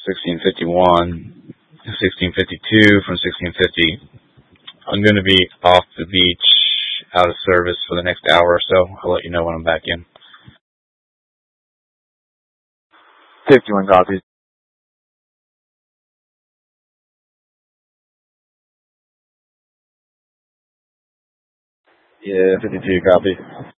1651, 1652 from 1650. I'm going to be off the beach, out of service for the next hour or so. I'll let you know when I'm back in. 51 copies. Yeah, 52 copy.